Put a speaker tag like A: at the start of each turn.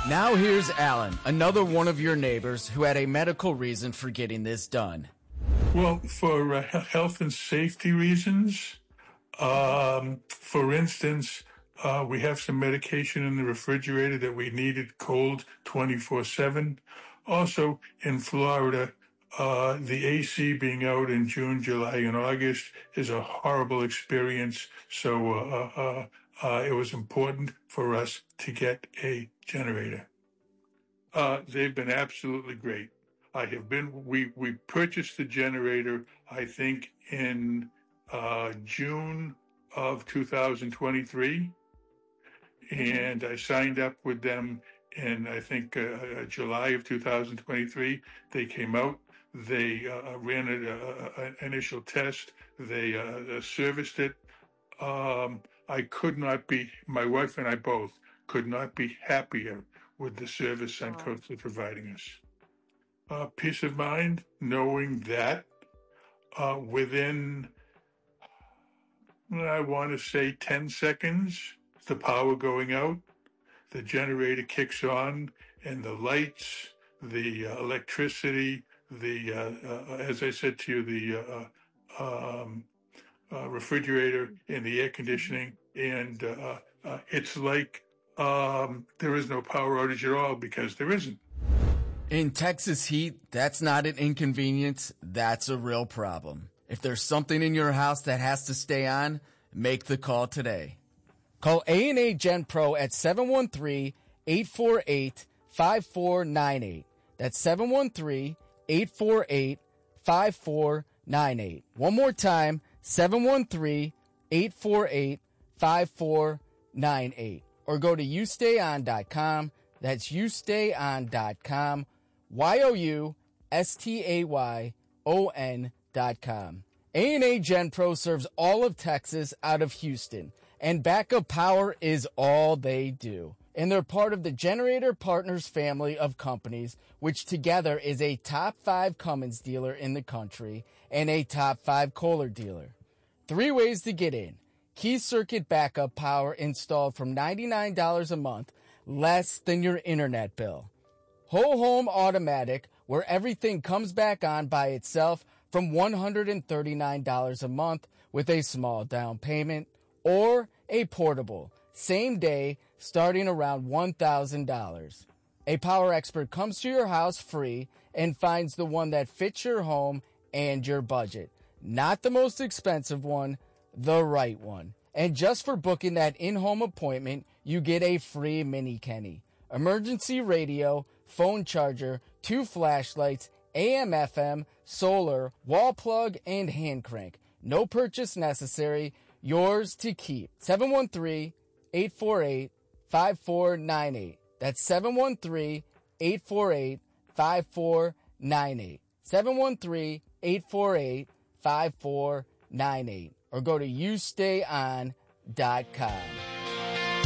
A: Now here's Alan, another one of your neighbors who had a medical reason for getting this done.
B: Well, for health and safety reasons, for instance, we have some medication in the refrigerator that we needed cold 24/7. Also, in Florida, the AC being out in June, July, and August is a horrible experience. So it was important for us to get a generator. They've been absolutely great. We purchased the generator, I think, in June of 2023, and I signed up with them in, I think, July of 2023. They came out, they ran an initial test, they serviced it. My wife and I both could not be happier with the service Suncoast is providing us. Peace of mind knowing that within, I want to say 10 seconds, the power going out, the generator kicks on, and the lights, the electricity, as I said to you, the refrigerator and the air conditioning, and it's like there is no power outage at all, because there isn't.
A: In Texas heat, that's not an inconvenience, that's a real problem. If there's something in your house that has to stay on, make the call today. Call A&A Gen Pro at 713-848-5498. That's 713-848-5498. One more time, 713-848-5498. Or go to youstayon.com. That's youstayon.com. youstayon.com. A&A Gen Pro serves all of Texas out of Houston, and backup power is all they do. And they're part of the Generator Partners family of companies, which together is a top 5 Cummins dealer in the country and a top 5 Kohler dealer. 3 ways to get in. Key circuit backup power installed from $99 a month, less than your internet bill. Whole home automatic, where everything comes back on by itself, from $139 a month with a small down payment. Or a portable, same day, starting around $1,000. A power expert comes to your house free and finds the one that fits your home and your budget. Not the most expensive one, the right one. And just for booking that in-home appointment, you get a free Mini Kenny, emergency radio, phone charger, 2 flashlights, AM/FM, solar, wall plug, and hand crank. No purchase necessary. Yours to keep. 713-848-5498. That's 713-848-5498. 713-848-5498. Or go to youstayon.com.